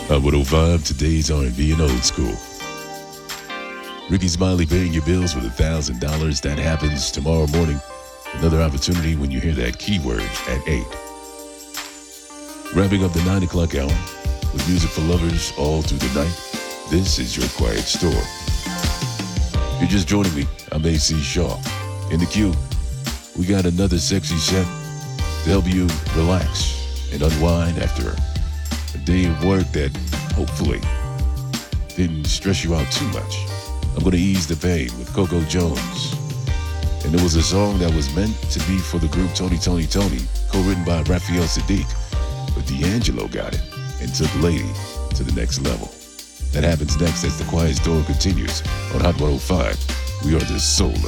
On 105, today's R&B and old school. Ricky Smiley paying your bills with $1,000. That happens tomorrow morning. Another opportunity when you hear that keyword at 8. Wrapping up the 9 o'clock hour with music for lovers all through the night. This is Your Quiet Storm. If you're just joining me, I'm AC Shaw. In the queue, we got another sexy set to help you relax and unwind after a day of work that hopefully didn't stress you out too much. I'm going to ease the pain with Coco Jones. And it was a song that was meant to be for the group Tony, co-written by Raphael Sadiq. But D'Angelo got it and took Lady to the next level. That happens next as the Quiet Storm continues on Hot 105. We are the soul of